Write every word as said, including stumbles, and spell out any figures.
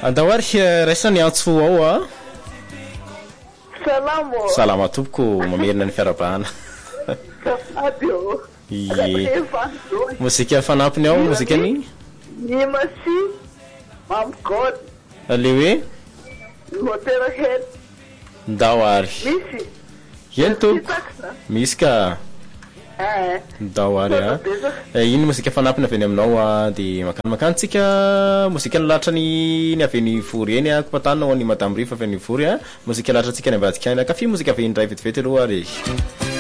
andawary raisa ny antso ao a salamo salama tompoko mamerina ny fiarabahana adio ye mozika fanampiny ao mozika ny ni masi mam god le hoe hotera head ndawary misi yen tompoko misy ka eh ndawary a iny mozika fanampiny avy aminao a de makany makantsika mozika latrany ny avy ny vory eny a kopatanao ny madame rifa avy ny vory a mozika latratsika ny ambadika kafi mozika avy indray vetivety aloha ary